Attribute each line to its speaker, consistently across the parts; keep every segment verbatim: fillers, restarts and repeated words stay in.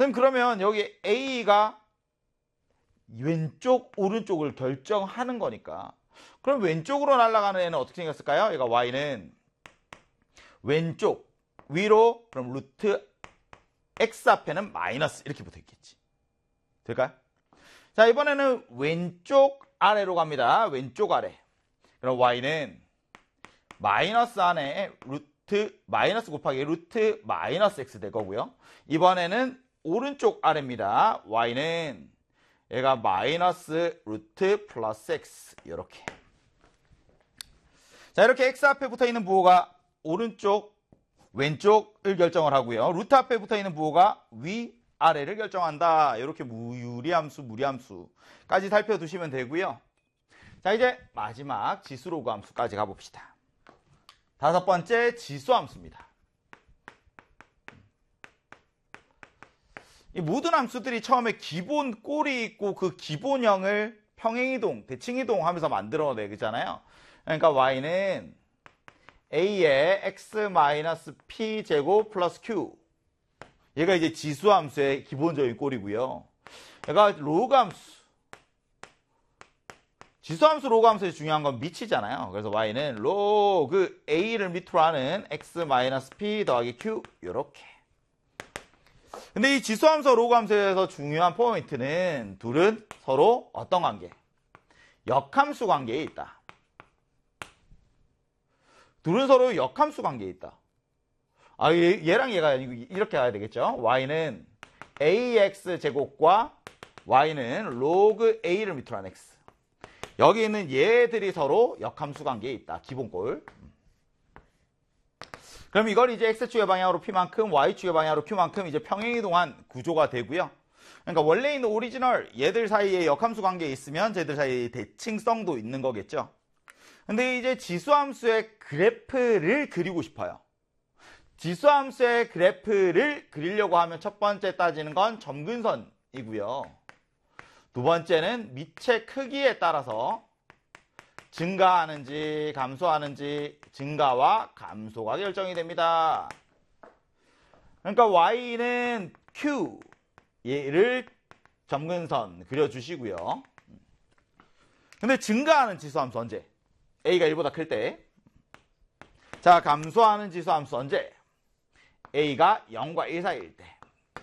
Speaker 1: 선생님 그러면 여기 A가 왼쪽 오른쪽을 결정하는 거니까 그럼 왼쪽으로 날아가는 애는 어떻게 생겼을까요? 얘가 Y는 왼쪽 위로 그럼 루트 X 앞에는 마이너스 이렇게 붙어있겠지. 될까요? 자 이번에는 왼쪽 아래로 갑니다. 왼쪽 아래. 그럼 Y는 마이너스 안에 루트 마이너스 곱하기 루트 마이너스 X 될 거고요. 이번에는 오른쪽 아래입니다. Y는 얘가 마이너스 루트 플러스 X 이렇게. 자 이렇게 X 앞에 붙어있는 부호가 오른쪽 왼쪽을 결정을 하고요. 루트 앞에 붙어있는 부호가 위 아래를 결정한다. 이렇게 무유리함수 무리함수까지 살펴두시면 되고요. 자 이제 마지막 지수로그 함수까지 가봅시다. 다섯 번째 지수함수입니다. 이 모든 함수들이 처음에 기본 꼴이 있고 그 기본형을 평행이동, 대칭이동 하면서 만들어내잖아요. 그러니까 Y는 A의 X-P 제곱 플러스 Q. 얘가 이제 지수함수의 기본적인 꼴이고요. 얘가 로그 함수. 지수함수 로그 함수에서 중요한 건 밑이잖아요. 그래서 Y는 로그 A를 밑으로 하는 X-P 더하기 Q. 요렇게. 근데 이 지수함수 로그 함수에서 중요한 포인트는 둘은 서로 어떤 관계? 역함수 관계에 있다. 둘은 서로 역함수 관계에 있다. 아, 얘, 얘랑 얘가 이렇게 가야 되겠죠? Y는 에이엑스 제곱과 Y는 로그 A를 밑으로 한 X. 여기 있는 얘들이 서로 역함수 관계에 있다. 기본꼴. 그럼 이걸 이제 X축의 방향으로 P만큼, Y축의 방향으로 Q만큼 이제 평행이동한 구조가 되고요. 그러니까 원래 있는 오리지널 얘들 사이에 역함수 관계에 있으면 쟤들 사이에 대칭성도 있는 거겠죠. 근데 이제 지수함수의 그래프를 그리고 싶어요. 지수함수의 그래프를 그리려고 하면 첫 번째 따지는 건 점근선이고요. 두 번째는 밑의 크기에 따라서 증가하는지 감소하는지 증가와 감소가 결정이 됩니다. 그러니까 Y는 Q 얘를 점근선 그려주시고요. 근데 증가하는 지수함수 언제? A가 일보다 클 때. 자, 감소하는 지수함수 언제? A가 영과 일 사이일 때.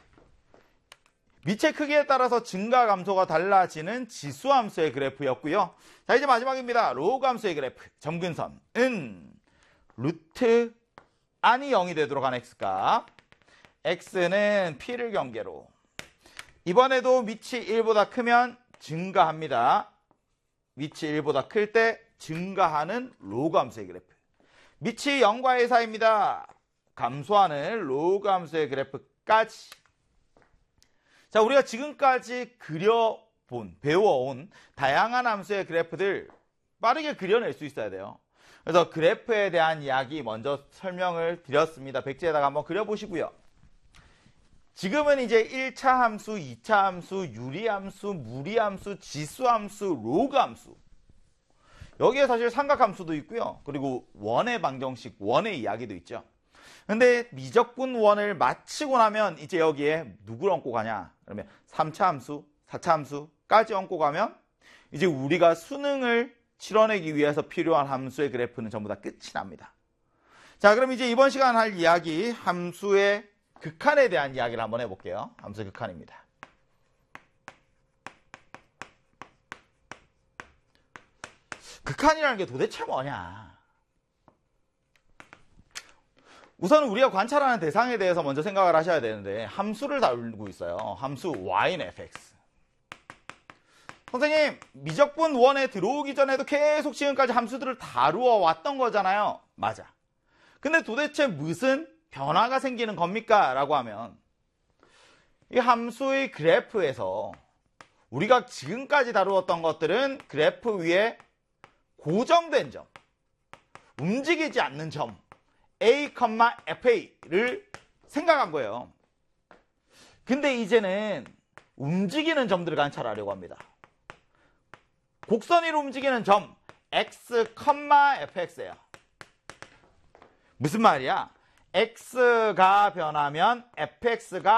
Speaker 1: 밑의 크기에 따라서 증가 감소가 달라지는 지수함수의 그래프였고요. 자 이제 마지막입니다. 로그 함수의 그래프. 점근선은 루트 안이 영이 되도록 한 X값. X는 P를 경계로. 이번에도 밑이 일보다 크면 증가합니다. 밑이 일보다 클 때 증가하는 로그 함수의 그래프. 밑이 영과 일 사이입니다. 감소하는 로그 함수의 그래프까지. 자, 우리가 지금까지 그려본, 배워온 다양한 함수의 그래프들 빠르게 그려낼 수 있어야 돼요. 그래서 그래프에 대한 이야기 먼저 설명을 드렸습니다. 백지에다가 한번 그려보시고요. 지금은 이제 일 차 함수, 이 차 함수, 유리함수, 무리함수, 지수함수, 로그 함수. 여기에 사실 삼각함수도 있고요. 그리고 원의 방정식, 원의 이야기도 있죠. 근데 미적분 원을 마치고 나면 이제 여기에 누구를 얹고 가냐? 그러면 삼 차 함수, 사 차 함수까지 얹고 가면 이제 우리가 수능을 치러내기 위해서 필요한 함수의 그래프는 전부 다 끝이 납니다. 자, 그럼 이제 이번 시간 할 이야기 함수의 극한에 대한 이야기를 한번 해볼게요. 함수의 극한입니다. 극한이라는 게 도대체 뭐냐? 우선 우리가 관찰하는 대상에 대해서 먼저 생각을 하셔야 되는데 함수를 다루고 있어요. 함수 Y는 에프엑스. 선생님, 미적분 원에 들어오기 전에도 계속 지금까지 함수들을 다루어 왔던 거잖아요. 맞아. 근데 도대체 무슨 변화가 생기는 겁니까? 라고 하면 이 함수의 그래프에서 우리가 지금까지 다루었던 것들은 그래프 위에 고정된 점, 움직이지 않는 점 A, 에프에이를 생각한 거예요. 근데 이제는 움직이는 점들을 관찰하려고 합니다. 곡선 위로 움직이는 점 X, 에프엑스예요. 무슨 말이야? X가 변하면 에프엑스가